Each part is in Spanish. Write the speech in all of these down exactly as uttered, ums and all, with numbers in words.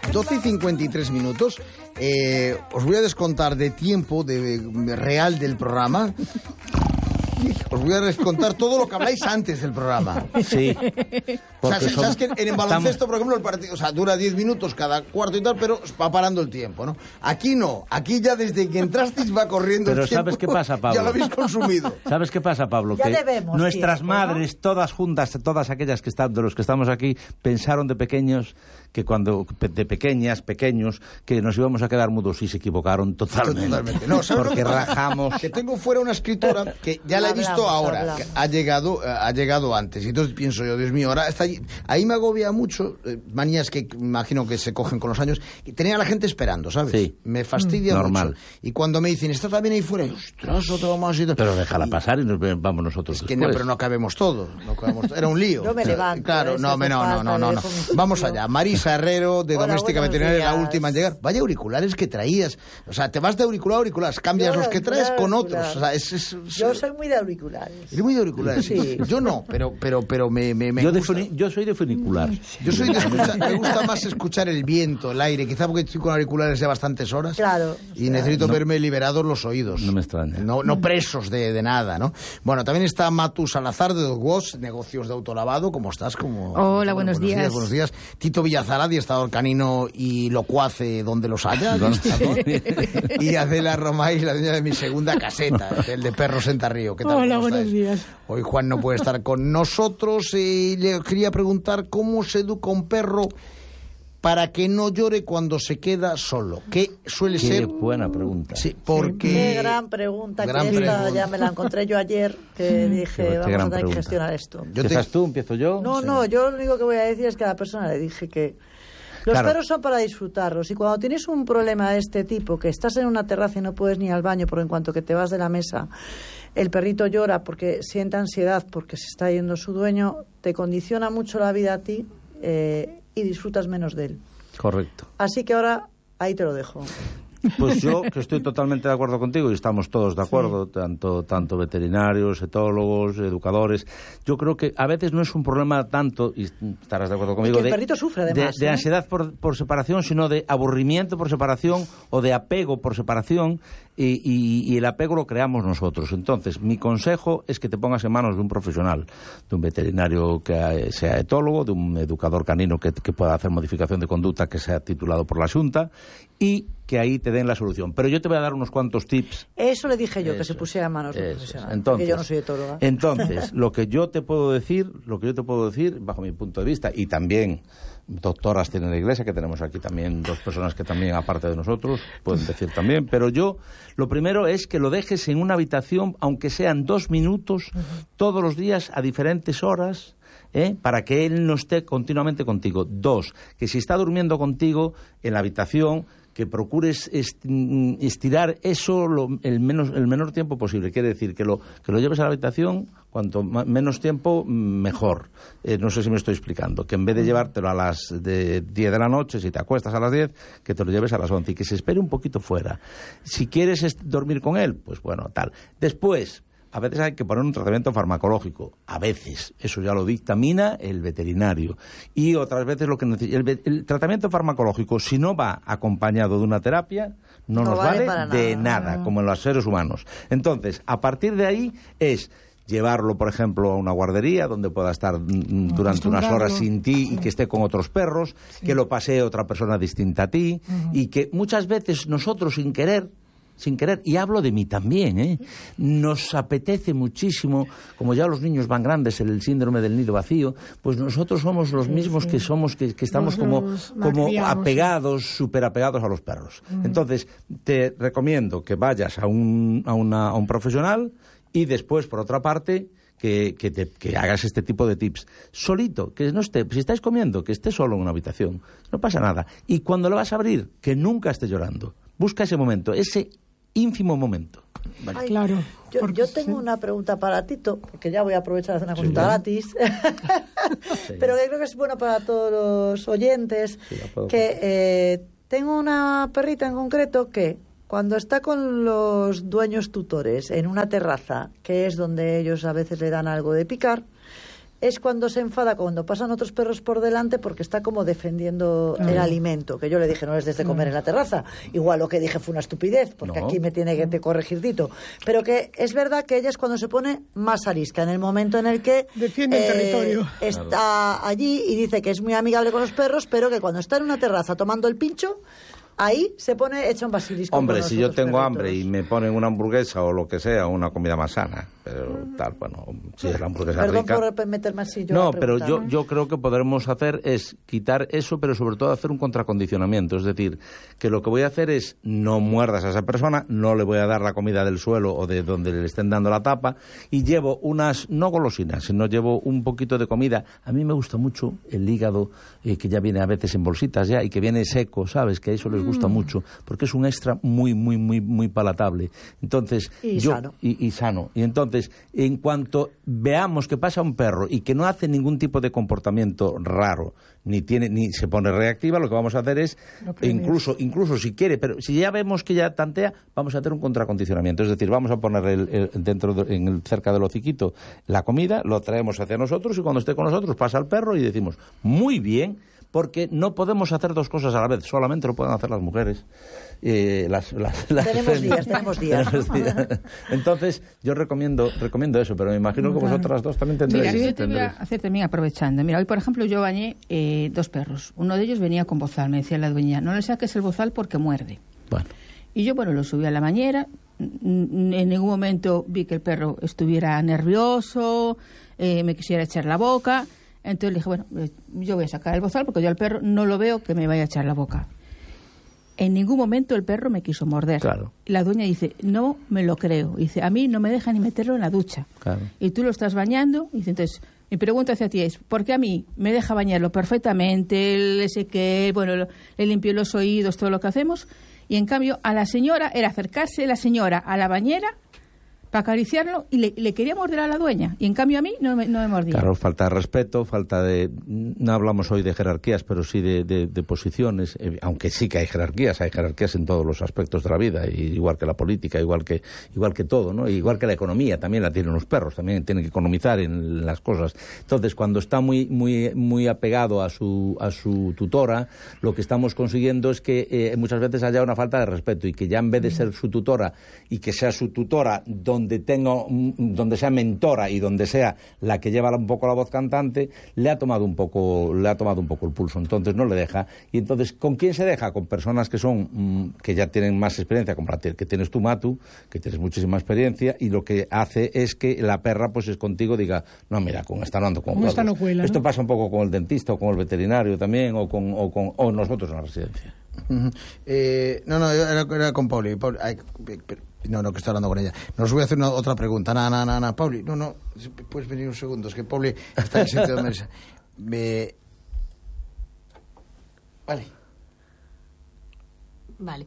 doce y cincuenta y tres minutos. Eh, os voy a descontar de tiempo de, de real del programa. Os voy a descontar todo lo que habláis antes del programa. Sí. O sea, sabes que en el baloncesto, por ejemplo, el partido, o sea, dura diez minutos cada cuarto y tal, pero va parando el tiempo, ¿no? Aquí no. Aquí ya desde que entrasteis va corriendo pero el tiempo. Pero ¿sabes qué pasa, Pablo? Ya lo habéis consumido. ¿Sabes qué pasa, Pablo? Ya que debemos nuestras tiempo, madres, ¿no? Todas juntas, todas aquellas que están, de los que estamos aquí, pensaron de pequeños que cuando, de pequeñas, pequeños, que nos íbamos a quedar mudos y se equivocaron totalmente. Totalmente. No, porque rajamos. Que tengo fuera una escritora que ya la he visto hablamos, ahora, hablamos. que ha llegado, ha llegado antes. Y entonces pienso yo, Dios mío, ahora está allí. Ahí me agobia mucho, eh, manías que imagino que se cogen con los años. Y tenía a la gente esperando, ¿sabes? Sí. Me fastidia Normal. mucho. Y cuando me dicen, está también ahí fuera, y, ostras, otro más y tal. Pero déjala Y, pasar y nos vamos nosotros es que después. no, pero no cabemos todos. No cabemos todos. Era un lío. Yo me levanto. Claro, no, no, no, no, no, no. Vamos allá. Marisa Herrero, de Hola, Doméstica buenos Veterinaria, la días. última en llegar. Vaya auriculares que traías. O sea, te vas de auricular a auricular, cambias Yo los que traes con auricular, otros. O sea, es, es, es- Yo soy muy de auriculares. Eres muy de auriculares. Sí. Yo no, pero, pero, pero me, me, me Yo, de gusta. funi- yo soy de funicular. Yo soy de escuchar, me gusta más escuchar el viento, el aire, quizá porque estoy con auriculares ya bastantes horas. Claro. Y Claro. necesito No. verme liberados los oídos. No me extraña. No, no presos de, de nada, ¿no? Bueno, también está Matu Salazar de Dogwash, negocios de autolavado. ¿Cómo estás? ¿Cómo, Hola, bueno, buenos días. Buenos días. Tito Villazara, adiestrador canino y locuace donde los haya. adiestrador. Y Adela Romay, la dueña de mi segunda caseta, el de Perros en Tarrío. ¿Qué tal? Hola, ¿Cómo buenos estáis? días. Hoy Juan no puede estar con nosotros y le quería preguntar cómo se educa un perro para que no llore cuando se queda solo. ¿Qué suele Qué ser? buena pregunta. Sí, porque... Qué gran pregunta, Gran que esta pregunta. ya me la encontré yo ayer, que dije, Qué- qué vamos gran a tener que pregunta. gestionar esto. Yo te- ¿Empiezas tú? ¿Empiezo yo? No, Sí. no, yo lo único que voy a decir es que a la persona le dije que los Claro. perros son para disfrutarlos, y cuando tienes un problema de este tipo, que estás en una terraza y no puedes ni al baño, porque en cuanto que te vas de la mesa, el perrito llora porque siente ansiedad, porque se está yendo su dueño, te condiciona mucho la vida a ti eh, y disfrutas menos de él. Correcto. Así que ahora ahí te lo dejo. Pues yo, que estoy totalmente de acuerdo contigo, y estamos todos de acuerdo, tanto, tanto veterinarios, etólogos, educadores. Yo creo que a veces no es un problema tanto, y estarás de acuerdo conmigo, Es que el de, perrito sufre, además, de, de ¿eh? ansiedad por, por separación, sino de aburrimiento por separación o de apego por separación, y, y, y el apego lo creamos nosotros. Entonces, mi consejo es que te pongas en manos de un profesional, de un veterinario que sea etólogo, de un educador canino que, que pueda hacer modificación de conducta, que sea titulado por la Xunta, y que ahí te den la solución. Pero yo te voy a dar unos cuantos tips. Eso le dije yo, que Eso se pusiera en manos de un Eso profesional, es. Entonces, porque yo no soy etóloga. Entonces, lo que yo te puedo decir, lo que yo te puedo decir, bajo mi punto de vista, y también doctoras tiene la Iglesia, que tenemos aquí también dos personas que también, aparte de nosotros, pueden decir también, pero yo, lo primero es que lo dejes en una habitación, aunque sean dos minutos, uh-huh. todos los días, a diferentes horas, ¿eh? Para que él no esté continuamente contigo. Dos, que si está durmiendo contigo en la habitación, que procures estirar eso lo, el, menos, el menor tiempo posible. Quiere decir que lo, que lo lleves a la habitación cuanto ma, menos tiempo, mejor. Eh, no sé si me estoy explicando. Que en vez de llevártelo a las de diez de la noche, si te acuestas a las diez, que te lo lleves a las once y que se espere un poquito fuera. Si quieres est- dormir con él, pues bueno, tal. Después, a veces hay que poner un tratamiento farmacológico. A veces. Eso ya lo dictamina el veterinario. Y otras veces lo que necesita... El, el tratamiento farmacológico, si no va acompañado de una terapia, no, No nos vale vale, para de nada. nada, como en los seres humanos. Entonces, a partir de ahí es llevarlo, por ejemplo, a una guardería donde pueda estar mm, durante unas horas sin ti y que esté con otros perros, sí. que lo pasee otra persona distinta a ti, uh-huh. y que muchas veces nosotros sin querer sin querer, y hablo de mí también, ¿eh? Nos apetece muchísimo, como ya los niños van grandes, el síndrome del nido vacío, pues nosotros somos los sí, mismos sí. que somos, que, que estamos como, como apegados, súper apegados a los perros. Uh-huh. Entonces, te recomiendo que vayas a un, a, una, a un profesional y después, por otra parte, que, que, te, que hagas este tipo de tips. Solito, que no esté, si estáis comiendo, que esté solo en una habitación, no pasa nada. Y cuando lo vas a abrir, que nunca esté llorando. Busca ese momento, ese ínfimo momento. Vale. Ay, claro. Yo, yo tengo una pregunta para Tito, porque ya voy a aprovechar de hacer una consulta sí, gratis, sí. pero que creo que es bueno para todos los oyentes, sí, que eh, tengo una perrita en concreto que cuando está con los dueños tutores en una terraza, que es donde ellos a veces le dan algo de picar, es cuando se enfada cuando pasan otros perros por delante porque está como defendiendo el Ah. alimento, que yo le dije no les des de comer en la terraza, igual lo que dije fue una estupidez porque No. aquí me tiene que te corregir Tito, pero que es verdad que ella es cuando se pone más arisca, en el momento en el que Defiende el territorio. está allí y dice que es muy amigable con los perros, pero que cuando está en una terraza tomando el pincho, ahí se pone hecha un basilisco. Hombre, con si los yo otros tengo perritos. hambre y me ponen una hamburguesa o lo que sea, una comida más sana, pero tal, bueno, si es la hamburguesa Perdón rica... por meterme así yo No, a pero preguntar. yo, yo creo que podremos hacer es quitar eso, pero sobre todo hacer un contracondicionamiento. Es decir, que lo que voy a hacer es no muerdas a esa persona, no le voy a dar la comida del suelo o de donde le estén dando la tapa, y llevo unas, no golosinas, sino llevo un poquito de comida. A mí me gusta mucho el hígado, eh, que ya viene a veces en bolsitas ya, y que viene seco, ¿sabes? Que a eso les gusta Mm. mucho, porque es un extra muy, muy, muy, muy palatable. Entonces, Y yo, sano. Y, y sano. Y entonces, en cuanto veamos que pasa un perro y que no hace ningún tipo de comportamiento raro, ni tiene ni se pone reactiva, lo que vamos a hacer es, Lo premias. incluso incluso si quiere, pero si ya vemos que ya tantea, vamos a hacer un contracondicionamiento. Es decir, vamos a poner el, el- dentro de- en el, cerca del hociquito la comida, lo traemos hacia nosotros y cuando esté con nosotros pasa el perro y decimos, muy bien, porque no podemos hacer dos cosas a la vez, solamente lo pueden hacer las mujeres. Eh, las, las- las Tenemos féminas. días, tenemos días. Tenemos días. Entonces, yo recomiendo recomiendo eso, pero me imagino que vosotras dos también tendréis. Mira, yo te voy a tendréis- hacer también aprovechando. Mira, hoy, por ejemplo, yo bañé eh, dos perros. Uno de ellos venía con bozal. Me decía la dueña, no le saques el bozal porque muerde. Bueno, Y yo, bueno, lo subí a la bañera. N- En ningún momento vi que el perro estuviera nervioso, eh, me quisiera echar la boca. Entonces le dije, bueno, eh, yo voy a sacar el bozal porque yo al perro no lo veo que me vaya a echar la boca. En ningún momento el perro me quiso morder. Claro. La dueña dice, no me lo creo. Dice, a mí no me deja ni meterlo en la ducha. claro. Y tú lo estás bañando. Dice, entonces, mi pregunta hacia ti es, ¿por qué a mí me deja bañarlo perfectamente? Le sequé, bueno, lo- le limpio los oídos, todo lo que hacemos. Y en cambio, a la señora era acercarse la señora a la bañera para acariciarlo y le, le quería morder a la dueña. Y en cambio a mí no me, no me mordía. Claro, falta de respeto, falta de... No hablamos hoy de jerarquías, pero sí de, de- de posiciones, eh, aunque sí que hay jerarquías, hay jerarquías en todos los aspectos de la vida, y igual que la política, igual que igual que todo, ¿no? Igual que la economía, también la tienen los perros, también tienen que economizar en las cosas. Entonces, cuando está muy muy muy apegado a su a su tutora, lo que estamos consiguiendo es que eh, muchas veces haya una falta de respeto y que ya en vez de ser su tutora y que sea su tutora donde tenga un- donde sea mentora y donde sea la que lleva un poco la voz cantante, le ha tomado un poco le ha tomado un poco el pulso, entonces no le deja. Y entonces, ¿con quién se deja? Con personas que son mm, que ya tienen más experiencia, como la que tienes tú, Matu, que tienes muchísima experiencia, y lo que hace es que la perra pues es contigo, diga, no, mira, con esta no ando con Con esta huevos. no cuela, Esto ¿no? pasa un poco con el dentista o con el veterinario también, o con o con o nosotros en la residencia. Ujú. Eh, no, no, era, era con Pauli. Pauli ay, pero- no, no, que estoy hablando con ella. Nos voy a hacer una, otra pregunta. No, no, no, no, Pauli. No, no, puedes venir un segundo. Es que Pauli está en el sitio de mesa. Me... Vale. Vale.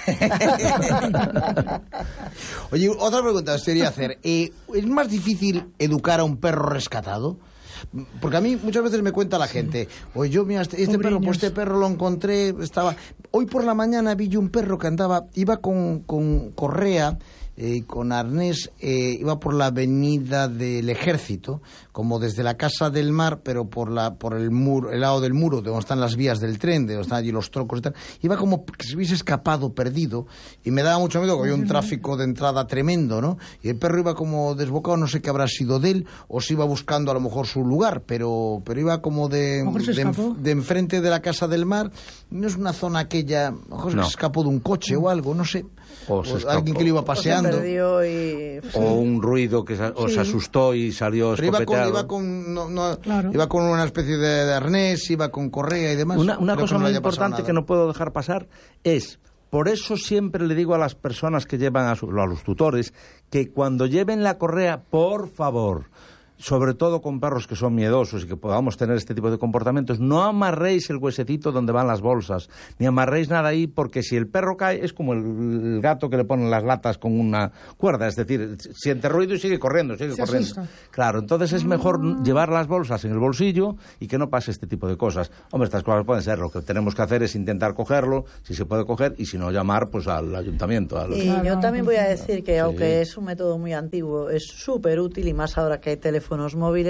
Oye, otra pregunta os quería hacer. Eh, ¿Es más difícil educar a un perro rescatado? Porque a mí muchas veces me cuenta la gente, oye, yo, mira, este, este perro, pues este perro lo encontré, estaba... Hoy por la mañana vi yo un perro que andaba, iba con, con correa, eh, con arnés, eh, iba por la avenida del Ejército, como desde la Casa del Mar, pero por la por el muro, el lado del muro, de donde están las vías del tren, de donde están allí los troncos y tal. Iba como que se hubiese escapado, perdido, y me daba mucho miedo, porque había un tráfico de entrada tremendo, ¿no? Y el perro iba como desbocado, no sé qué habrá sido de él, o si iba buscando a lo mejor su lugar, pero pero iba como de, A lo mejor se de, escapó. enf- de enfrente de la Casa del Mar. No es una zona aquella, a lo mejor No. se escapó de un coche o algo, no sé. O se escapó. alguien que lo iba O se paseando. perdió y... O un ruido que se, o se asustó y salió Pero iba con, escopeteado. iba con, no, no, Claro. iba con una especie de, de arnés, iba con correa y demás. Una, una Creo cosa que no le muy haya pasado importante nada. que no puedo dejar pasar es, por eso siempre le digo a las personas que llevan a, su- a los tutores, que cuando lleven la correa, por favor, sobre todo con perros que son miedosos y que podamos tener este tipo de comportamientos, no amarréis el huesecito donde van las bolsas, ni amarréis nada ahí, porque si el perro cae es como el, el gato que le ponen las latas con una cuerda, es decir, siente ruido y sigue corriendo, sigue Se corriendo. asusta. Claro, entonces es mejor llevar las bolsas en el bolsillo y que no pase este tipo de cosas. Hombre, estas cosas pueden ser, lo que tenemos que hacer es intentar cogerlo, si se puede coger, y si no, llamar pues al ayuntamiento. Al... Y Claro, yo también voy a decir que, sí. aunque es un método muy antiguo, es súper útil, y más ahora que hay teléfonos móviles,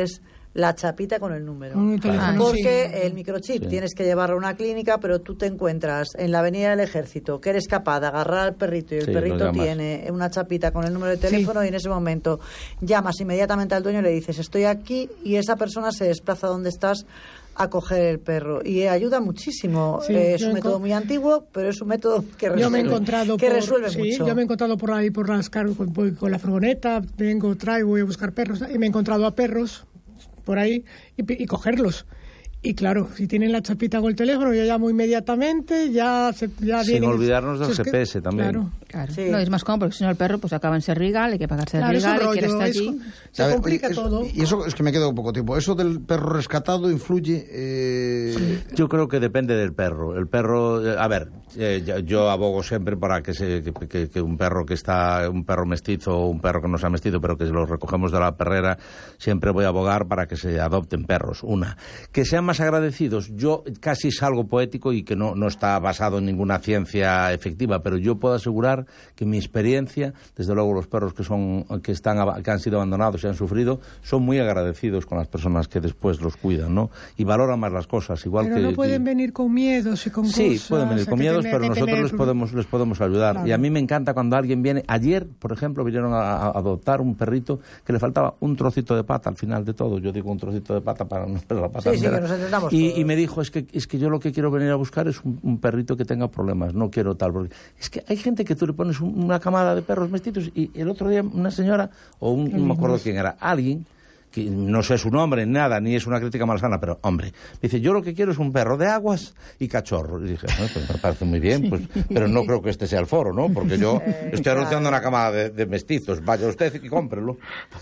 la chapita con el número. Un teléfono, porque sí. el microchip Sí. tienes que llevarlo a una clínica, pero tú te encuentras en la avenida del Ejército que eres capaz de agarrar al perrito y el Sí, perrito lo llamas. tiene una chapita con el número de teléfono, Sí. y en ese momento llamas inmediatamente al dueño y le dices estoy aquí, y esa persona se desplaza donde estás a coger el perro, y ayuda muchísimo. Sí, Eh, es yo un enco- método muy antiguo, pero es un método que resuelve, Yo me he encontrado que por, resuelve sí, mucho. yo me he encontrado por ahí por las car- voy con la furgoneta, vengo, traigo, voy a buscar perros y me he encontrado a perros por ahí y, pi- y cogerlos. Y claro, si tienen la chapita con el teléfono, yo llamo inmediatamente, ya se, ya Sin vienen- olvidarnos del Si es que- G P S también. Claro. Claro. Sí. No, es más cómodo, porque si no el perro pues acaba en Serrigal, hay que pagarse de Claro, es un Serrigal, y quiere rollo, estar es- allí. se A ver, complica oye, eso- todo. Y eso es que me quedo un poco tiempo. Eso del perro rescatado influye. Eh, Yo creo que depende del perro. El perro, eh, a ver, eh, yo, yo abogo siempre para que, se, que, que- que un perro que está, un perro mestizo o un perro que no sea mestizo, pero que lo recogemos de la perrera, siempre voy a abogar para que se adopten perros. Una, que sean más agradecidos. Yo casi es algo poético y que no, no está basado en ninguna ciencia efectiva, pero yo puedo asegurar que mi experiencia, desde luego los perros que son que están que han sido abandonados y han sufrido, son muy agradecidos con las personas que después los cuidan, ¿no? Y valoran más las cosas, igual Pero que no pueden que- venir con miedos y con Sí, cosas. pueden venir hay con que miedos, tener- pero que nosotros tener- les podemos les podemos ayudar. Claro. Y a mí me encanta cuando alguien viene. Ayer, por ejemplo, vinieron a, a adoptar un perrito que le faltaba un trocito de pata al final de todo. Yo digo un trocito de pata para no perder la pata Sí, sí, entera. que nos entendamos y, todos. y me dijo, es que es que yo lo que quiero venir a buscar es un, un perrito que tenga problemas, no quiero tal. Porque es que hay gente que tú le pones un- una camada de perros mestizos y el otro día una señora, o un, no me acuerdo quién era, alguien, que no sé su nombre, nada, ni es una crítica malsana, pero hombre, dice, yo lo que quiero es un perro de aguas y cachorro. Y dije, "Ah, pues me parece muy bien, pues, pero no creo que este sea el foro, ¿no? Porque yo Eh, estoy claro. anunciando una camada de, de mestizos, vaya usted y cómprelo.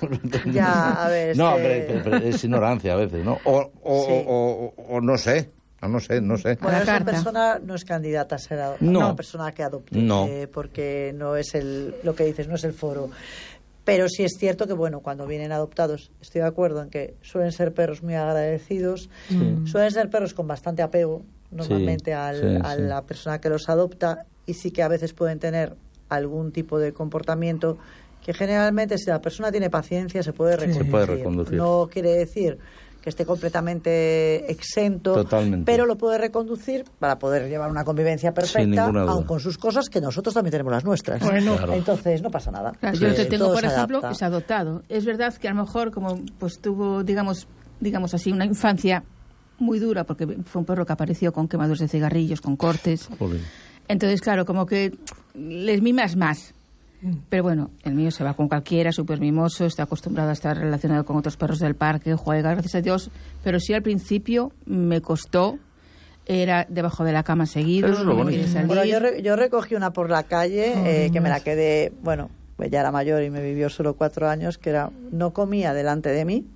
Ya, a ver, No, este- hombre, pero- pero es ignorancia a veces, ¿no? O, o, Sí. o, o- o no sé, o no sé, no sé. Bueno, la esa carta. persona no es candidata a ser a- No. una persona que adopte, No. eh, porque no es el, lo que dices, no es el foro. Pero sí es cierto que, bueno, cuando vienen adoptados, estoy de acuerdo en que suelen ser perros muy agradecidos, suelen ser perros con bastante apego, normalmente Sí, al, sí, a sí. la persona que los adopta, y sí que a veces pueden tener algún tipo de comportamiento que generalmente, si la persona tiene paciencia, se puede Sí. reconducir. Se puede reconducir. No quiere decir que esté completamente exento, Totalmente. pero lo puede reconducir para poder llevar una convivencia Sin perfecta, ninguna duda. aun con sus cosas, que nosotros también tenemos las nuestras. Bueno. Claro. Entonces no pasa nada. Claro, Sí, yo el que tengo, todo por se ejemplo, adapta. es adoptado. Es verdad que a lo mejor, como pues tuvo, digamos, digamos así, una infancia muy dura, porque fue un perro que apareció con quemaduras de cigarrillos, con cortes. Joder. Entonces, claro, como que les mimas más. Pero bueno, el mío se va con cualquiera, súper mimoso, está acostumbrado a estar relacionado con otros perros del parque, juega, gracias a Dios. Pero sí, al principio me costó, era debajo de la cama seguido, Eso es lo no me bonito. quería salir. Bueno, yo, re- yo recogí una por la calle, eh, que me la quedé, bueno, pues ya era mayor y me vivió solo cuatro años, que era, no comía delante de mí.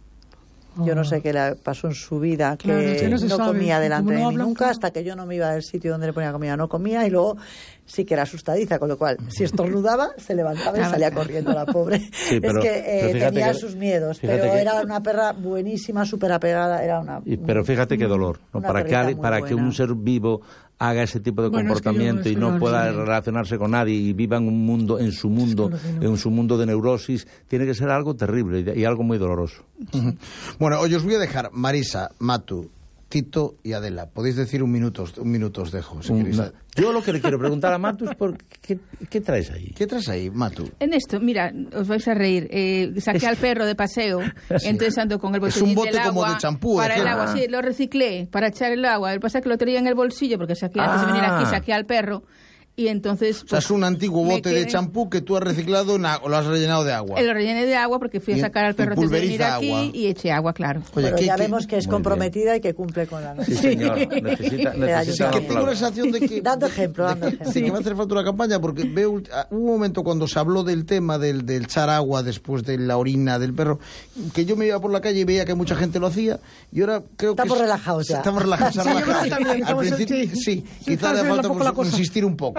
Yo no sé qué le pasó en su vida, que Claro, es que no se sabe. comía delante Como no de mí hablan, nunca, claro. hasta que yo no me iba del sitio donde le ponía comida, no comía, y luego sí que era asustadiza, con lo cual, si estornudaba, se levantaba y Ah, salía claro. corriendo la pobre. Sí, pero- es que eh, pero fíjate tenía que- sus miedos, fíjate pero que- era una perra buenísima, súper apegada, era una... Y- pero fíjate qué dolor, ¿no? Una Para que, perrita alguien- muy para que buena. un ser vivo haga ese tipo de Bueno, es que yo comportamiento y eso no no pueda sé. relacionarse con nadie y viva en un mundo, en su mundo, Es que no. en su mundo de neurosis, tiene que ser algo terrible y, de- y algo muy doloroso. Ujú. Bueno, hoy os voy a dejar Marisa, Matu, Tito y Adela. Podéis decir un minuto, un minuto os dejo, si Un- queréis. no. Yo lo que le quiero preguntar a Matus es por qué, qué traes ahí. ¿Qué traes ahí, Matu? En esto, mira, os vais a reír. Eh, saqué al perro de paseo, entonces ando con el Es botellín un bote del como agua de champú, para ¿eh? el agua, sí, lo reciclé para echar el agua. Lo que pasa es que lo tenía en el bolsillo porque saqué antes de venir aquí, Ah. saqué al perro y entonces. O sea, es un antiguo me bote de quedé- champú que tú has reciclado en agua, lo has rellenado de agua. Lo rellené de agua porque fui a Y- sacar al y perro antes de venir pulveriza aquí agua. y eché agua, claro. Oye, Pero ¿qué- ya qué- vemos que es Muy comprometida y que cumple con la Sí, norma. señor. Necesita, Le ayuda. necesita Sí, un que tengo la aplauso. sensación de que... Dando ejemplo, de dando que- ejemplo. sí, que va a hacer falta una campaña, porque veo... ult- ah, hubo un momento cuando se habló del tema del, del echar agua después de la orina del perro, que yo me iba por la calle y veía que mucha gente lo hacía, y ahora creo Estamos que... es- relajados ya. Estamos relajados, Sí, yo creo que relajados. también Al estamos- principio, sí. sí, Sí, quizá está le haciendo falta un poco la pues, cosa. insistir un poco.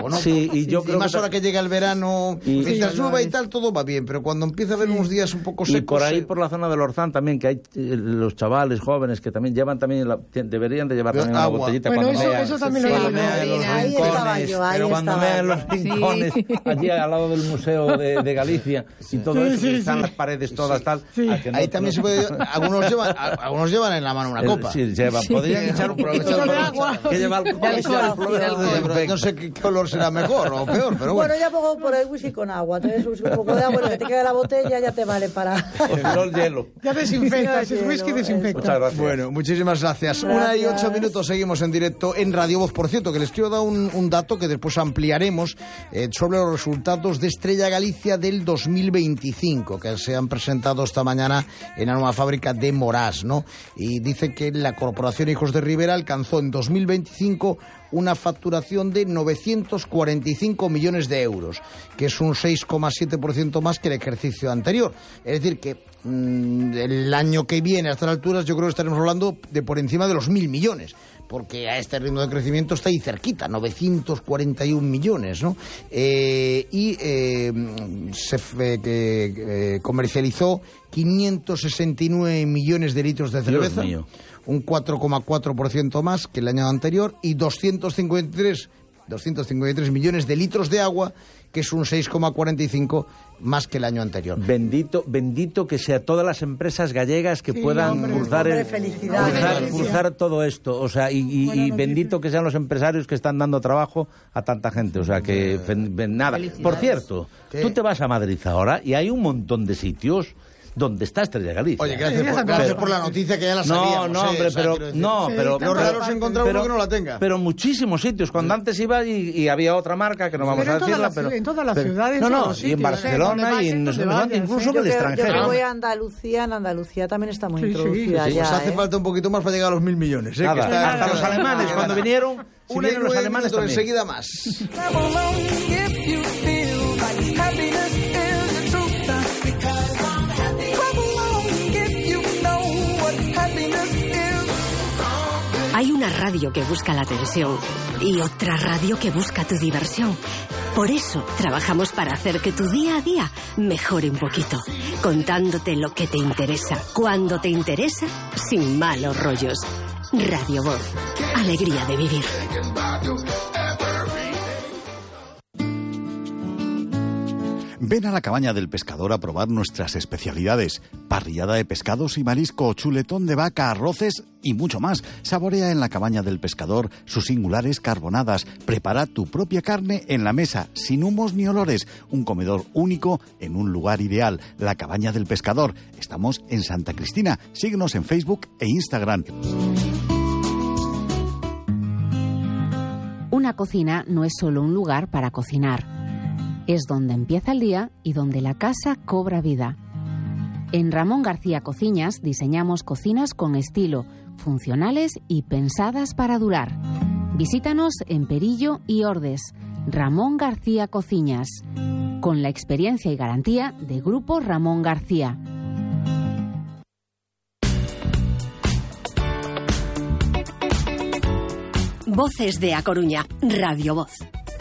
poco, ¿no? Sí, y yo sí, creo y más que... ahora que llega el verano, y... mientras sí, llueva sí. y tal, todo va bien, pero cuando empieza a haber unos días un poco secos... Y por ahí, eh... por la zona del Orzán también, que hay eh, los chavales jóvenes que también llevan también, la, deberían de llevar también Agua. una botellita Bueno, cuando eso- mean. eso también lo Cuando digo. mean en los Ahí rincones, estaba yo, ahí pero cuando estaba mean en yo. los rincones, Sí. allí al lado del Museo de, de Galicia, y todo Sí, eso, sí, que están sí. las paredes todas tal... Sí. a que no- Ahí también se puede... Algunos llevan, a- algunos llevan en la mano una Eh, copa. Sí, llevan. Podrían echar un poquito Echar de un agua. Que lleva alcohol, De echar alcohol, el de alcohol. desinfecta. No sé qué, qué olor será mejor o peor, pero bueno. Bueno, ya pongo por el whisky con agua. Te des un poco de agua, lo que te queda de la botella ya te vale para... O si no, el hielo. Ya desinfecta, Sí, ese no, whisky eso. desinfecta. Muchas gracias. Bueno, muchísimas gracias. Una y ocho minutos seguimos en directo en Radio Voz. Por cierto, que les quiero dar un, un dato que después ampliaremos eh, sobre los resultados de Estrella Galicia del dos mil veinticinco, que se han presentado esta mañana en la nueva fábrica de Morás, ¿no? Y dice que la Corporación Hijos de Rivera alcanzó en dos mil veinticinco una facturación de novecientos cuarenta y cinco millones de euros, que es un seis coma siete por ciento más que el ejercicio anterior. Es decir, que mmm, el año que viene, a estas alturas, yo creo que estaremos hablando de por encima de los mil millones, porque a este ritmo de crecimiento está ahí cerquita, novecientos cuarenta y un millones, ¿no? Eh, y eh, se eh, eh, comercializó quinientos sesenta y nueve millones de litros de cerveza. Dios mío. Un cuatro coma cuatro por ciento más que el año anterior, y doscientos cincuenta y tres millones de litros de agua, que es un seis coma cuarenta y cinco más que el año anterior. Bendito, bendito que sea todas las empresas gallegas que Sí, puedan hombre. cruzar, Hombre, el- felicidades. cruzar, Felicidades. cruzar todo esto, o sea, y, y- Buena y noticia. bendito que sean los empresarios que están dando trabajo a tanta gente, o sea, que fen- fen- nada. Felicidades. Por cierto, ¿Qué? tú te vas a Madrid ahora y hay un montón de sitios donde está Estrella Galicia. Oye, gracias por, gracias por la noticia, que ya la No, sabíamos. no, ¿eh? hombre, O sea, pero quiero decir, no, Sí, pero lo pero- raro es encontrar uno que no la tenga. Pero muchísimos sitios. Cuando antes iba y, y había otra marca que no vamos Pero a en todas decirla, las- pero en todas las pero- ciudades, no, en no, todos los y en sitios, ¿eh? Barcelona Donde y en vayas, no sé donde dónde, vayas, incluso ¿eh? en el Yo que, yo que extranjero. voy a Andalucía, en Andalucía también está muy Sí, sí, introducida sí, Pues ya, hace ¿eh? falta un poquito más para llegar a los mil millones. ¿eh? Nada, Que está- hasta los alemanes, Nada. cuando vinieron, Si unen vienen los nueve alemanes minutos, también. enseguida más. Clap along if you feel like happiness is the truth. Clap along if you know what happiness is. Hay una radio que busca la atención y otra radio que busca tu diversión. Por eso trabajamos para hacer que tu día a día mejore un poquito, contándote lo que te interesa, cuando te interesa, sin malos rollos. Radio Voz, alegría de vivir. Ven a la Cabaña del Pescador a probar nuestras especialidades. Parrillada de pescados y marisco, chuletón de vaca, arroces y mucho más. Saborea en la Cabaña del Pescador sus singulares carbonadas. Prepara tu propia carne en la mesa, sin humos ni olores. Un comedor único en un lugar ideal. La Cabaña del Pescador. Estamos en Santa Cristina. Síguenos en Facebook e Instagram. Una cocina no es solo un lugar para cocinar. Es donde empieza el día y donde la casa cobra vida. En Ramón García Cocinas diseñamos cocinas con estilo, funcionales y pensadas para durar. Visítanos en Perillo y Ordes. Ramón García Cocinas, con la experiencia y garantía de Grupo Ramón García. Voces de A Coruña, Radio Voz.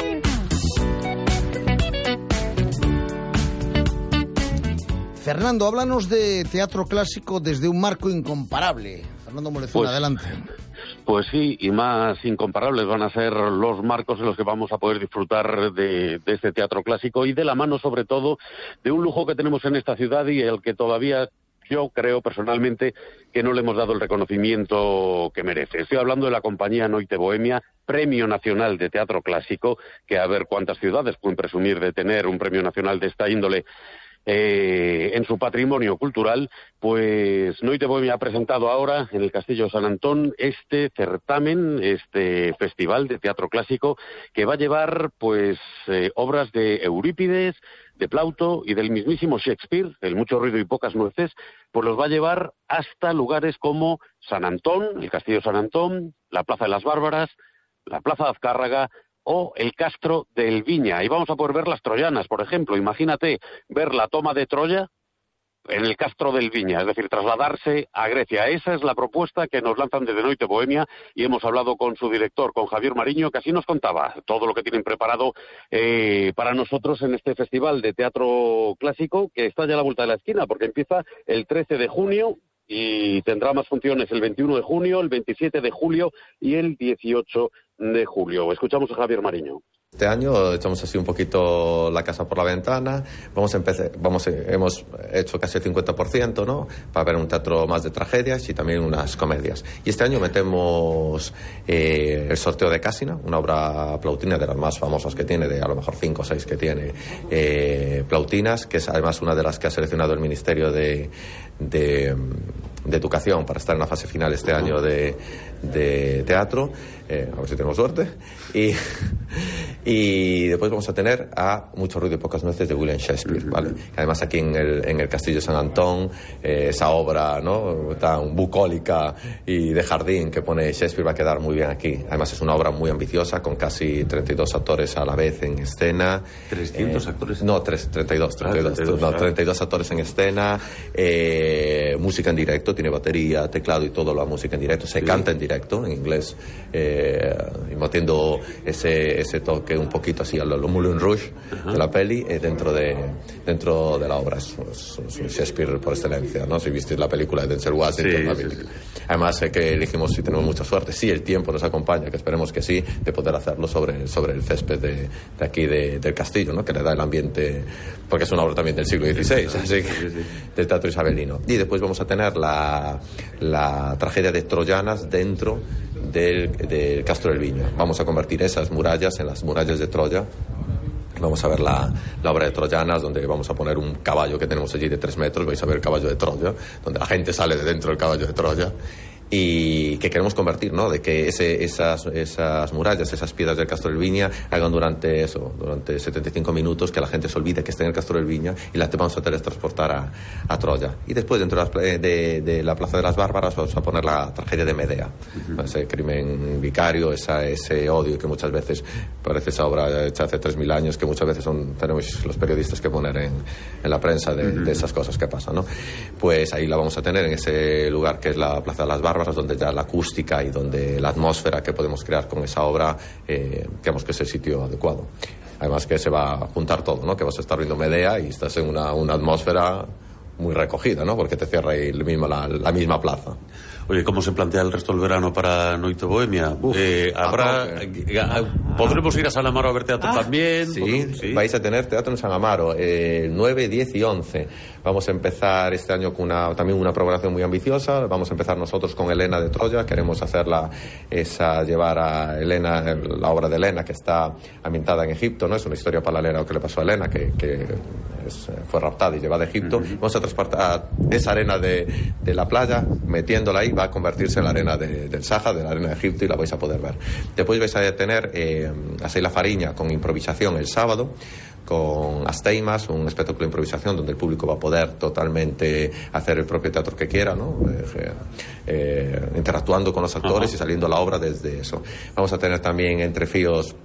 Fernando, háblanos de teatro clásico desde un marco incomparable. Fernando Molezón, Pues- adelante. Pues sí, y más incomparables van a ser los marcos en los que vamos a poder disfrutar de, de este teatro clásico y de la mano, sobre todo, de un lujo que tenemos en esta ciudad y el que todavía yo creo personalmente que no le hemos dado el reconocimiento que merece. Estoy hablando de la compañía Noite Bohemia, Premio Nacional de Teatro Clásico, que a ver cuántas ciudades pueden presumir de tener un premio nacional de esta índole Eh, en su patrimonio cultural. Pues Noite Bohemia ha presentado ahora en el Castillo de San Antón este certamen, este festival de teatro clásico que va a llevar pues eh, obras de Eurípides, de Plauto y del mismísimo Shakespeare, el mucho ruido y pocas nueces, pues los va a llevar hasta lugares como San Antón, el Castillo de San Antón, la Plaza de las Bárbaras, la Plaza de Azcárraga o el Castro del Viña. Y vamos a poder ver las troyanas, por ejemplo. Imagínate ver la toma de Troya en el Castro del Viña, es decir, trasladarse a Grecia. Esa es la propuesta que nos lanzan desde Noite Bohemia y hemos hablado con su director, con Javier Mariño, que así nos contaba todo lo que tienen preparado eh, para nosotros en este festival de teatro clásico que está ya a la vuelta de la esquina, porque empieza el trece de junio y tendrá más funciones el veintiuno de junio, el veintisiete de julio y el dieciocho de julio. Escuchamos a Javier Mariño. Este año echamos así un poquito la casa por la ventana, vamos a empezar, vamos, hemos hecho casi el cincuenta por ciento, ¿no?, para ver un teatro más de tragedias y también unas comedias. Y este año metemos eh, el sorteo de Cassina, una obra plautina de las más famosas que tiene, de a lo mejor cinco o seis que tiene eh, plautinas, que es además una de las que ha seleccionado el Ministerio de, de, de Educación para estar en la fase final este año de, de teatro. Eh, a ver si tenemos suerte. Y, y después vamos a tener a Mucho ruido y pocas nueces de William Shakespeare, ¿vale? Además aquí en el, en el Castillo de San Antón, eh, esa obra, ¿no?, tan bucólica y de jardín que pone Shakespeare va a quedar muy bien aquí. Además es una obra muy ambiciosa con casi treinta y dos actores a la vez en escena. ¿trescientos eh, actores? No, tres, treinta y dos, treinta y dos, ah, treinta y dos, no, claro. treinta y dos actores en escena, eh, música en directo, tiene batería, teclado y todo, la música en directo, se sí. canta en directo en inglés. Eh, y metiendo ese, ese toque un poquito así a lo, lo Moulin Rouge uh-huh. de la peli eh, dentro, de, dentro de la obra. Es, es, es Shakespeare por excelencia, ¿no? Si visteis la película de Denzel Washington, sí, sí, sí. Además eh, que elegimos, si tenemos mucha suerte, si el tiempo nos acompaña, que esperemos que sí, de poder hacerlo sobre, sobre el césped de, de aquí de, del castillo, ¿no?, que le da el ambiente, porque es una obra también del siglo dieciséis, sí, así que sí, sí. del teatro isabelino. Y después vamos a tener la, la tragedia de Troyanas dentro del, del Castro del Viña. Vamos a convertir esas murallas en las murallas de Troya. Vamos a ver la, la obra de Troyanas, donde vamos a poner un caballo que tenemos allí de tres metros. Vais a ver el caballo de Troya, donde la gente sale de dentro del caballo de Troya. Y que queremos convertir, ¿no?, de que ese, esas, esas murallas, esas piedras del Castro del Viña hagan durante eso, durante setenta y cinco minutos, que la gente se olvide que está en el Castro del Viña y la vamos a teletransportar a, a Troya. Y después, dentro de, las, de, de la Plaza de las Bárbaras, vamos a poner la tragedia de Medea, uh-huh. ese crimen vicario, esa, ese odio que muchas veces parece esa obra hecha hace tres mil años, que muchas veces son, tenemos los periodistas que poner en, en la prensa de, uh-huh. de esas cosas que pasan, ¿no? Pues ahí la vamos a tener en ese lugar que es la Plaza de las Bárbaras, donde ya la acústica y donde la atmósfera que podemos crear con esa obra, eh, digamos que es el sitio adecuado. Además que se va a juntar todo, ¿no?, que vas a estar viendo Medea y estás en una, una atmósfera muy recogida, ¿no?, porque te cierra ahí el mismo, la, la misma plaza. Oye, ¿cómo se plantea el resto del verano para Noite Bohemia? Uf, eh, habrá, ¿podremos ir a San Amaro a ver teatro ah, también? Sí, sí, vais a tener teatro en San Amaro, eh, nueve, diez y once. Vamos a empezar este año con una, también una programación muy ambiciosa. Vamos a empezar nosotros con Helena de Troya. Queremos hacerla, esa, llevar a Helena, la obra de Helena, que está ambientada en Egipto, ¿no? Es una historia paralela a lo que le pasó a Helena, que, que es, fue raptada y llevada a Egipto. Uh-huh. Vamos a transportar esa arena de, de la playa, metiéndola ahí, va a convertirse en la arena de, del Saja, de la arena de Egipto, y la vais a poder ver. Después vais a tener eh, a Seila Fariña con improvisación el sábado, con Asteimas, un espectáculo de improvisación donde el público va a poder totalmente hacer el propio teatro que quiera, ¿no? Eh, eh, interactuando con los actores uh-huh. y saliendo a la obra desde eso. Vamos a tener también Entre Fíos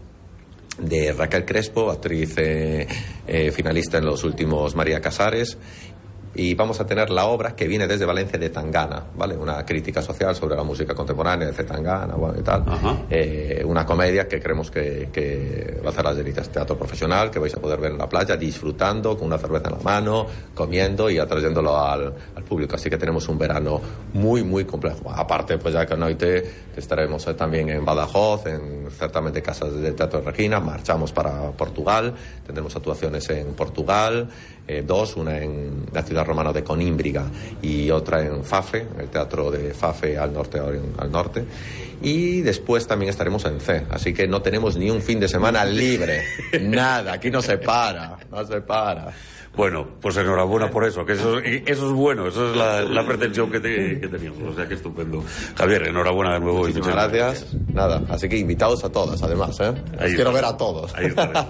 de Raquel Crespo, actriz eh, eh, finalista en los últimos María Casares. Y vamos a tener la obra que viene desde Valencia de Tangana, ¿vale? Una crítica social sobre la música contemporánea de Tangana, bueno, y tal. Uh-huh. Eh, una comedia que creemos que, que va a hacer las delicias. Teatro profesional que vais a poder ver en la playa, disfrutando, con una cerveza en la mano, comiendo y atrayéndolo al, al público. Así que tenemos un verano muy, muy complejo. Aparte, pues ya que noite estaremos también en Badajoz, en certamente casas de teatro de Regina. Marchamos para Portugal, tendremos actuaciones en Portugal, eh, dos, una en la ciudad romana de Conímbriga y otra en Fafe, en el teatro de Fafe al norte, al norte. Y después también estaremos en C, así que no tenemos ni un fin de semana libre, nada, aquí no se para, no se para. Bueno, pues enhorabuena por eso, que eso, eso es bueno, eso es la, la pretensión que, te, que teníamos, o sea que estupendo. Javier, enhorabuena de nuevo. Muchísimas gracias. gracias. Nada, así que invitados a todas, además, ¿eh? Os quiero ver a todos. Ahí estaremos.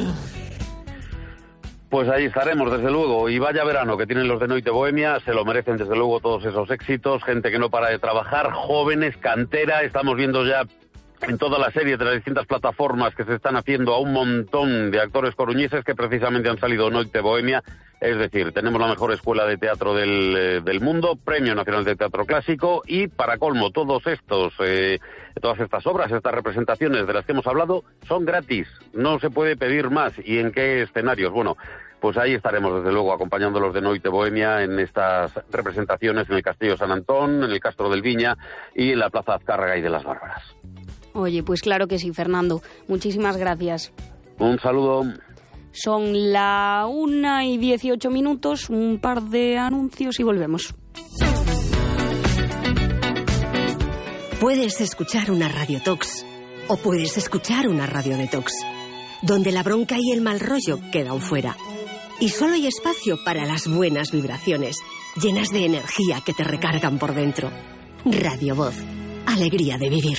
Pues ahí estaremos, desde luego. Y vaya verano que tienen los de Noite Bohemia, se lo merecen desde luego todos esos éxitos, gente que no para de trabajar, jóvenes, cantera, estamos viendo ya en toda la serie de las distintas plataformas que se están haciendo a un montón de actores coruñeses que precisamente han salido Noite Bohemia. Es decir, tenemos la mejor escuela de teatro del, eh, del mundo, Premio Nacional de Teatro Clásico, y para colmo, todos estos, eh, todas estas obras, estas representaciones de las que hemos hablado, son gratis. No se puede pedir más. ¿Y en qué escenarios? Bueno, pues ahí estaremos, desde luego, acompañándolos de Noite Bohemia en estas representaciones en el Castillo San Antón, en el Castro del Viña y en la Plaza Azcárraga y de las Bárbaras. Oye, pues claro que sí, Fernando. Muchísimas gracias. Un saludo. Son la una y dieciocho minutos, un par de anuncios y volvemos. Puedes escuchar una Radio Tox o puedes escuchar una Radio Detox, donde la bronca y el mal rollo quedan fuera. Y solo hay espacio para las buenas vibraciones, llenas de energía que te recargan por dentro. Radio Voz, alegría de vivir.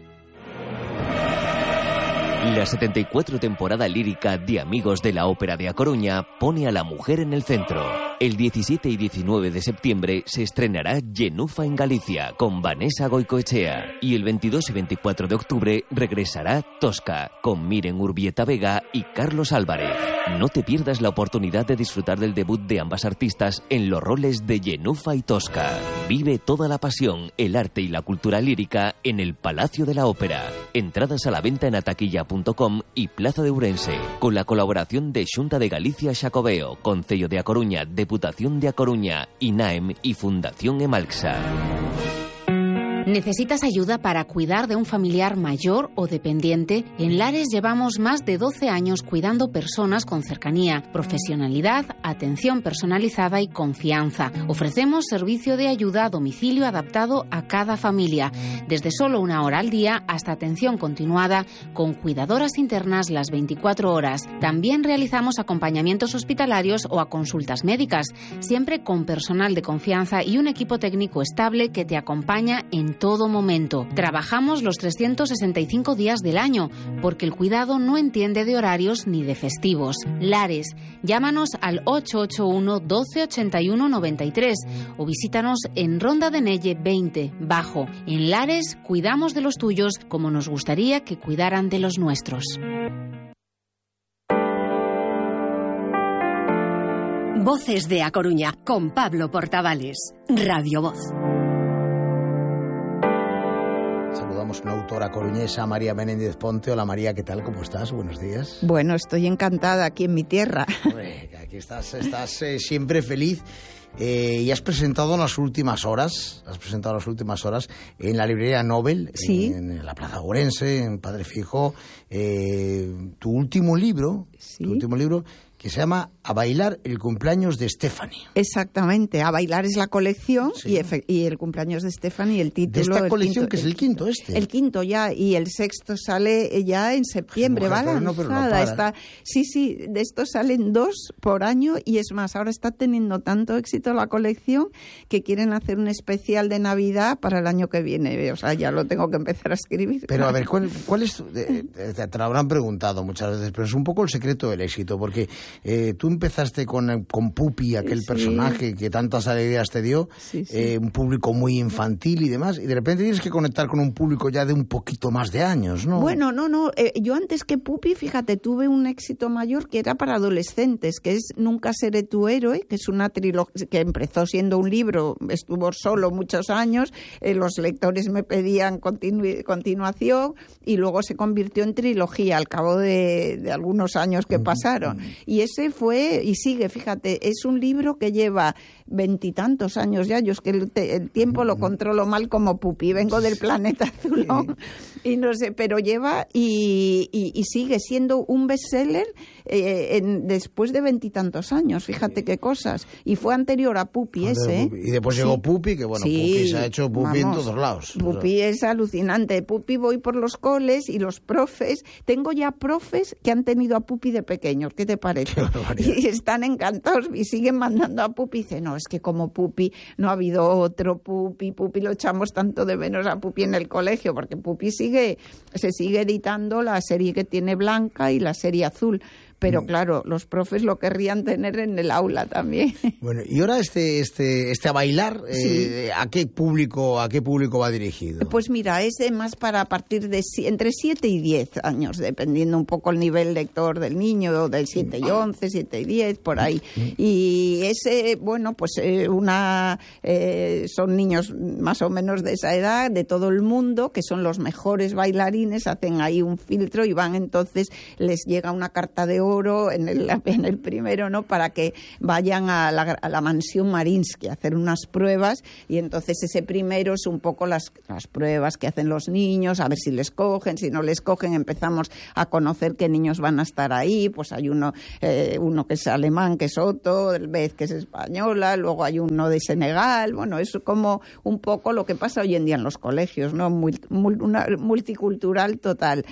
La setenta y cuatro temporada lírica de Amigos de la Ópera de A Coruña pone a la mujer en el centro. El diecisiete y diecinueve de septiembre se estrenará Genufa en Galicia con Vanessa Goicoechea y el veintidós y veinticuatro de octubre regresará Tosca con Miren Urbieta Vega y Carlos Álvarez. No te pierdas la oportunidad de disfrutar del debut de ambas artistas en los roles de Genufa y Tosca. Vive toda la pasión, el arte y la cultura lírica en el Palacio de la Ópera. Entradas a la venta en ataquilla punto com y Plaza de Ourense, con la colaboración de Xunta de Galicia Xacobeo, Concello de A Coruña, Deputación de A Coruña, INAEM y Fundación Emalxa. ¿Necesitas ayuda para cuidar de un familiar mayor o dependiente? En Lares llevamos más de doce años cuidando personas con cercanía, profesionalidad, atención personalizada y confianza. Ofrecemos servicio de ayuda a domicilio adaptado a cada familia, desde solo una hora al día hasta atención continuada con cuidadoras internas las veinticuatro horas. También realizamos acompañamientos hospitalarios o a consultas médicas, siempre con personal de confianza y un equipo técnico estable que te acompaña en todo momento. Trabajamos los trescientos sesenta y cinco días del año, porque el cuidado no entiende de horarios ni de festivos. Lares, llámanos al ocho ocho uno, doce ochenta y uno, noventa y tres o visítanos en Ronda de Nelle veinte, Bajo. En Lares, cuidamos de los tuyos como nos gustaría que cuidaran de los nuestros. Voces de A Coruña, con Pablo Portavales. Radio Voz. Saludamos a una autora coruñesa, María Menéndez Ponte. Hola María, ¿qué tal? ¿Cómo estás? Buenos días. Bueno, estoy encantada aquí en mi tierra. Hombre, aquí estás, estás eh, siempre feliz. Eh, y has presentado en las últimas horas, has presentado en las últimas horas en la librería Nobel, sí, en, en la Plaza Ourense, en Padre Fijo, eh, tu último libro, sí, tu último libro que se llama A bailar el cumpleaños de Stephanie. Exactamente, A bailar es la colección, sí, y, y el cumpleaños de Stephanie, el título. De esta colección, quinto, que es el quinto este. El quinto ya, y el sexto sale ya en septiembre, mujer, va no, pero no lanzada. Está, sí, sí, de estos salen dos por año, y es más, ahora está teniendo tanto éxito la colección que quieren hacer un especial de Navidad para el año que viene. O sea, ya lo tengo que empezar a escribir. Pero a ver, ¿cuál, cuál es? Eh, te lo habrán preguntado muchas veces, pero es un poco el secreto del éxito, porque eh, tú empezaste con, con Pupi, aquel sí, personaje que tantas alegrías te dio, sí, sí. Eh, un público muy infantil y demás, y de repente tienes que conectar con un público ya de un poquito más de años, ¿no? Bueno, no, no, eh, yo antes que Pupi, fíjate, tuve un éxito mayor que era para adolescentes, que es Nunca seré tu héroe, que es una trilogía que empezó siendo un libro, estuvo solo muchos años, eh, los lectores me pedían continu- continuación, y luego se convirtió en trilogía al cabo de, de algunos años que pasaron. Y ese fue, y sigue, fíjate, es un libro que lleva veintitantos años ya. Yo es que el, el tiempo lo controlo mal como Pupi, vengo del planeta azulón y no sé, pero lleva y, y, y sigue siendo un bestseller eh, en, después de veintitantos años, fíjate qué cosas. Y fue anterior a Pupi ese. ¿eh? Y después sí, llegó Pupi, que bueno, sí, Pupi se ha hecho Pupi vamos, en todos lados. Pupi o sea. Es alucinante. Pupi voy por los coles y los profes, tengo ya profes que han tenido a Pupi de pequeños, ¿qué te parece? Y están encantados y siguen mandando a Pupi. Dice, no, es que como Pupi no ha habido otro Pupi, Pupi lo echamos tanto de menos a Pupi en el colegio, porque Pupi sigue, se sigue editando la serie que tiene Blanca y la serie azul. pero Mm. claro, los profes lo querrían tener en el aula también. Bueno, y ahora este este este a bailar, eh, ¿a qué público a qué público va dirigido? Pues mira, es de más para a partir de si- entre siete y diez años, dependiendo un poco el nivel lector del niño, del siete y once, siete y diez, por ahí. Y ese, bueno, pues eh, una eh, son niños más o menos de esa edad, de todo el mundo, que son los mejores bailarines, hacen ahí un filtro y van, entonces les llega una carta de oro en el, en el primero, ¿no? Para que vayan a la, a la mansión Mariinsky a hacer unas pruebas, y entonces ese primero es un poco las, las pruebas que hacen los niños, a ver si les cogen, si no les cogen, empezamos a conocer qué niños van a estar ahí. Pues hay uno, eh, uno que es alemán, que es Otto, el Beth, que es española, luego hay uno de Senegal. Bueno, es como un poco lo que pasa hoy en día en los colegios, ¿no? Mul- mul- una multicultural total.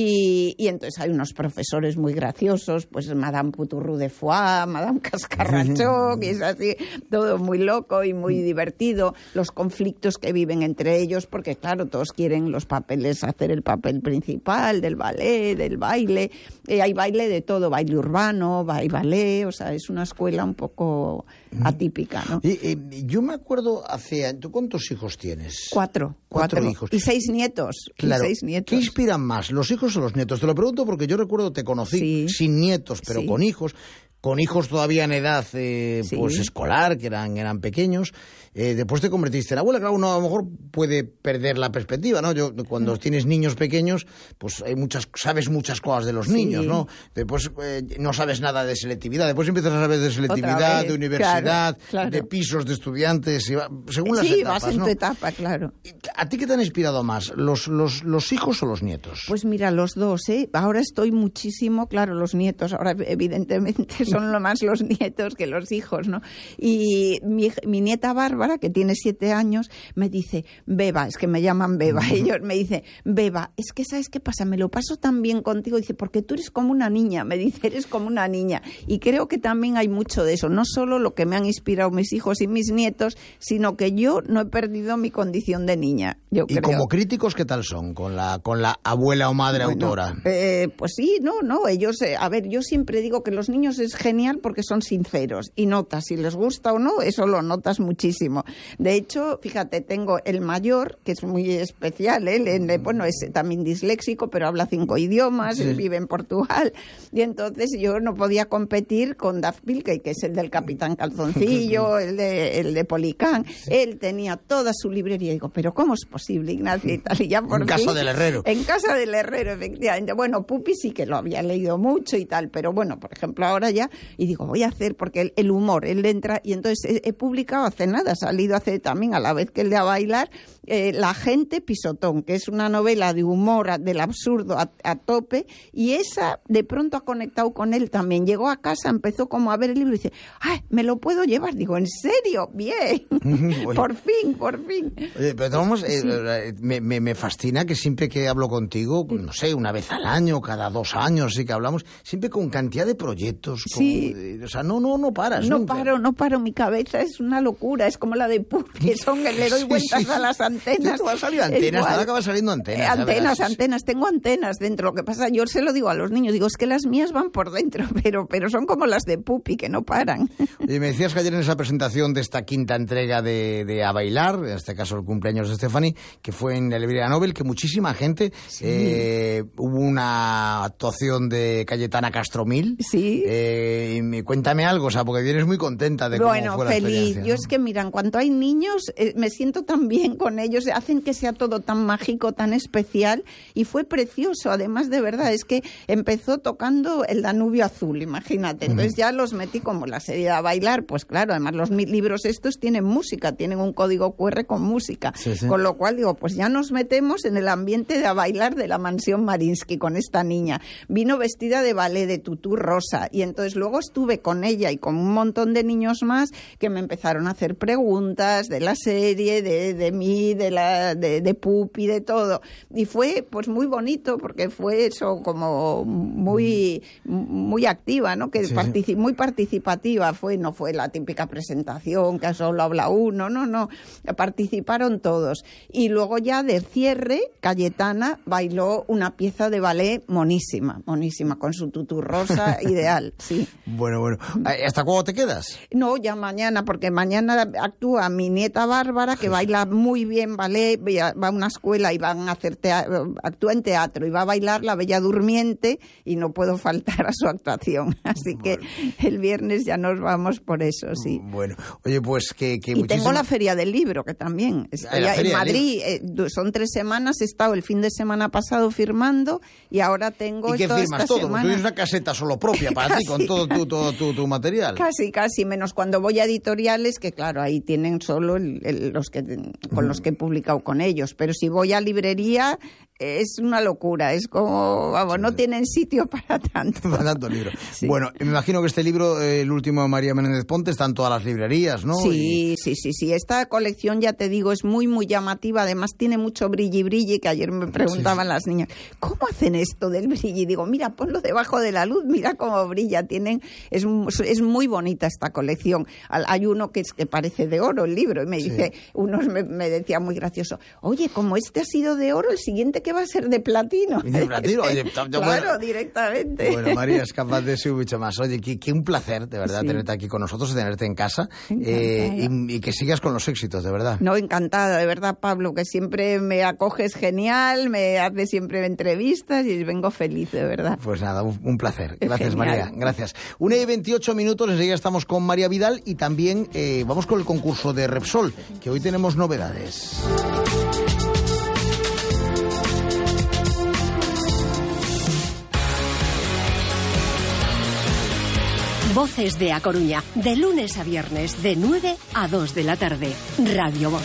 Y, y entonces hay unos profesores muy graciosos, pues Madame Poutourou de Foix, Madame Cascarrachó, que es así, todo muy loco y muy divertido. Los conflictos que viven entre ellos, porque claro, todos quieren los papeles, hacer el papel principal del ballet, del baile. Eh, hay baile de todo, baile urbano, hay ballet, o sea, es una escuela un poco atípica, ¿no? Y, eh, yo me acuerdo hace... ¿Tú cuántos hijos tienes? Cuatro. Cuatro, Cuatro hijos. Y seis nietos. Claro. Y seis nietos. ¿Qué inspiran más, los hijos o los nietos? Te lo pregunto porque yo recuerdo te conocí sin nietos, pero Sí. con hijos, con hijos todavía en edad eh, Sí. pues escolar, que eran, eran pequeños. Eh, después te convertiste en abuela. Claro, uno a lo mejor puede perder la perspectiva, ¿no? Yo, cuando tienes niños pequeños, pues hay muchas, sabes muchas cosas de los Sí. niños, ¿no? Después eh, no sabes nada de selectividad. Después empiezas a saber de selectividad, Otra vez, de universidad, claro, claro. de pisos de estudiantes, y va- según las Sí, etapas, vas en ¿no? tu etapa, claro. ¿A ti qué te han inspirado más, los, los, los hijos o los nietos? Pues mira, los dos, ¿eh? Ahora estoy muchísimo, claro, los nietos, ahora evidentemente son lo más los nietos que los hijos, ¿no? Y mi, hij- mi nieta Bárbara, que tiene siete años, me dice, Beba, es que me llaman Beba, ellos me dicen, Beba, es que ¿sabes qué pasa? Me lo paso tan bien contigo, dice, porque tú eres como una niña, me dice, eres como una niña. Y creo que también hay mucho de eso, no solo lo que me han inspirado mis hijos y mis nietos, sino que yo no he perdido mi condición de niña, yo Y creo. como críticos, ¿qué tal son con la, con la abuela o madre Bueno, autora? eh, pues sí, no, no, ellos, eh, a ver, yo siempre digo que los niños es genial porque son sinceros y notas si les gusta o no, eso lo notas muchísimo. De hecho, fíjate, tengo el mayor, que es muy especial, él, ¿eh? Bueno, es también disléxico, pero habla cinco idiomas, Sí. vive en Portugal, y entonces yo no podía competir con Duff Pilkey, que es el del Capitán Calzoncillo, el de, el de Policán. Él tenía toda su librería, y digo, pero ¿cómo es posible, Ignacio? Y tal, y ya por En casa fin- del herrero. En casa del herrero, efectivamente. Bueno, Pupi sí que lo había leído mucho y tal, pero bueno, por ejemplo, ahora ya, y digo, voy a hacer, porque el, el humor, él entra, y entonces he, he publicado hace nada, ha salido hace también, a la vez que el de a bailar, eh, La gente pisotón, que es una novela de humor, a- del absurdo a, a tope, y esa de pronto ha conectado con él también. Llegó a casa, empezó como a ver el libro y dice, ¡ay, me lo puedo llevar! Digo, ¿en serio? Bien, Oye. por fin, por fin. Oye, pero vamos, eh, Sí. eh, me, me, me fascina que siempre que hablo contigo, no sé, una vez al año, cada dos años, sí que hablamos, siempre con cantidad de proyectos. con- Sí. eh, o sea, no, no, no paras No nunca. paro, no paro, mi cabeza es una locura, es como la de Pupi, que son que le doy Sí, vueltas sí, sí. a las antenas. Tú vas a salir Es antenas, te igual. van a acabar saliendo antenas. Eh, ya antenas, verás. antenas, tengo antenas dentro. Lo que pasa, yo se lo digo a los niños, digo, es que las mías van por dentro, pero, pero son como las de Pupi, que no paran. Y me decías que ayer en esa presentación de esta quinta entrega de, de A Bailar, en este caso el cumpleaños de Stephanie, que fue en la librería Nobel, que muchísima gente, eh, hubo una actuación de Cayetana Castromil. Sí. Eh, y me- cuéntame algo, o sea, porque vienes muy contenta de cómo Bueno, fue la feliz. experiencia, Yo ¿no? es que, mira, en cuanto hay niños, eh, me siento tan bien con ellos, hacen que sea todo tan mágico, tan especial, y fue precioso. Además, de verdad, es que empezó tocando el Danubio Azul, imagínate. Entonces ya los metí como la serie a bailar, pues claro, además los mi- libros estos tienen música, tienen un código cu erre con música. Sí, sí. Con lo cual digo, pues ya nos metemos en el ambiente de a bailar de la mansión Mariinsky con esta niña. Vino vestida de ballet, de tutú rosa, y entonces luego estuve con ella y con un montón de niños más que me empezaron a hacer preguntas de la serie, de, de mí, de la de, de Pupi, de todo. Y fue pues muy bonito porque fue eso como muy muy activa, ¿no? Que Sí, sí. partici- muy participativa fue, no fue la típica presentación que solo habla uno, no, no, participaron todos. Y luego ya de cierre, Cayetana bailó una pieza de ballet monísima, monísima, con su tutú rosa, ideal, sí. Bueno, bueno. ¿Hasta cuándo te quedas? No, ya mañana, porque mañana actúa mi nieta Bárbara, que baila muy bien ballet, va a una escuela y van a hacer teatro, actúa en teatro y va a bailar La Bella Durmiente y no puedo faltar a su actuación. Así bueno. que el viernes ya nos vamos por eso, sí. Bueno, oye, pues que... que y muchísima... tengo la Feria del Libro, que también estoy ah, en Madrid. Eh, son tres semanas, he estado el fin de semana pasado firmando y ahora tengo... ¿Y qué toda firmas esta todo? semana... Tú tienes una caseta solo propia para casi, ti, con todo tu, todo tu, tu material. Casi, casi, menos cuando voy a editoriales, que claro, ahí tienen solo el, el, los que con los que he publicado con ellos. Pero si voy a librería, es una locura. Es como, vamos, no tienen sitio para tanto. Para tanto libro. Sí. Bueno, me imagino que este libro, eh, el último de María Menéndez Ponte, está en todas las librerías, ¿no? Sí, y... sí, sí, sí. Esta colección, ya te digo, es muy, muy llamativa. Además, tiene mucho brilli brilli, que ayer me preguntaban sí. las niñas, ¿cómo hacen esto del brilli? Digo, mira, ponlo debajo de la luz, mira cómo brilla. Tienen, es, es muy bonita esta colección. Hay uno que, es, que parece de oro el libro, y me dice, sí. uno me, me decía muy gracioso, oye, como este ha sido de oro, el siguiente que va a ser de platino. ¿De platino? Oye, claro, bueno, directamente. Bueno, María es capaz de ser mucho más. Oye, qué, qué un placer, de verdad, sí. tenerte aquí con nosotros y tenerte en casa. Eh, y, y que sigas con los éxitos, de verdad. No, encantada, de verdad, Pablo, que siempre me acoges genial, me haces siempre entrevistas y vengo feliz, de verdad. Pues nada, un, un placer. Gracias, genial. María. Gracias. Una y veintiocho minutos, enseguida estamos con María Vidal y también eh, vamos con el concurso de Repsol, que hoy tenemos novedades. Voces de A Coruña, de lunes a viernes, de nueve a dos de la tarde. Radio Voz.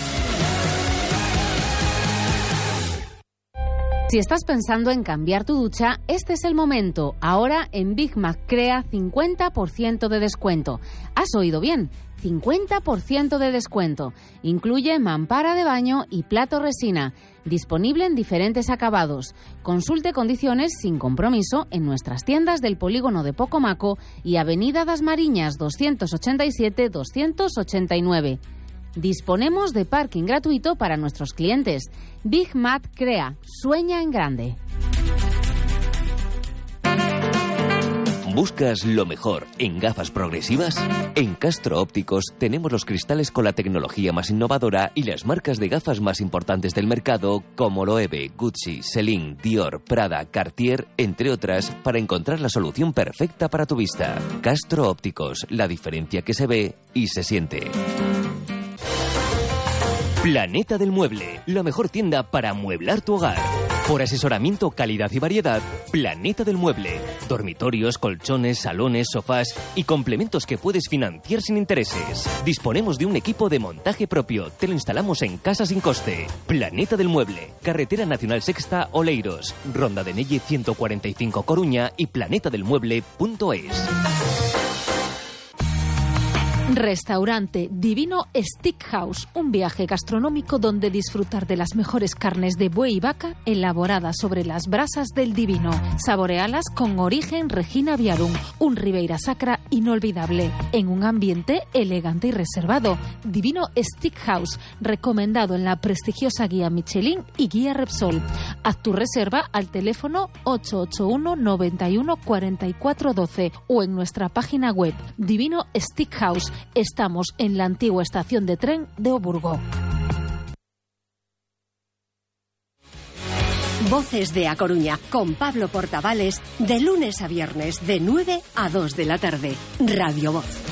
Si estás pensando en cambiar tu ducha, este es el momento. Ahora en Big Mac Crea cincuenta por ciento de descuento. ¿Has oído bien? cincuenta por ciento de descuento. Incluye mampara de baño y plato resina. Disponible en diferentes acabados. Consulte condiciones sin compromiso en nuestras tiendas del polígono de Pocomaco y Avenida das Mariñas doscientos ochenta y siete doscientos ochenta y nueve. Disponemos de parking gratuito para nuestros clientes. Big Mac Crea. Sueña en grande. ¿Buscas lo mejor en gafas progresivas? En Castro Ópticos tenemos los cristales con la tecnología más innovadora y las marcas de gafas más importantes del mercado como Loewe, Gucci, Celine, Dior, Prada, Cartier, entre otras, para encontrar la solución perfecta para tu vista. Castro Ópticos, la diferencia que se ve y se siente. Planeta del Mueble, la mejor tienda para amueblar tu hogar. Por asesoramiento, calidad y variedad, Planeta del Mueble. Dormitorios, colchones, salones, sofás y complementos que puedes financiar sin intereses. Disponemos de un equipo de montaje propio. Te lo instalamos en casa sin coste. Planeta del Mueble. Carretera Nacional Sexta, Oleiros. Ronda de Nelle ciento cuarenta y cinco, Coruña y planeta del mueble punto es. Restaurante Divino Steakhouse, un viaje gastronómico donde disfrutar de las mejores carnes de buey y vaca elaboradas sobre las brasas del Divino. Saborealas con origen Regina Viarum, un Ribeira Sacra inolvidable, en un ambiente elegante y reservado. Divino Steakhouse, recomendado en la prestigiosa guía Michelin y guía Repsol. Haz tu reserva al teléfono ocho ocho uno, noventa y uno, cuarenta y cuatro doce o en nuestra página web Divino Steakhouse. Estamos en la antigua estación de tren de Oburgo. Voces de A Coruña con Pablo Portavales, de lunes a viernes, de nueve a dos de la tarde. Radio Voz.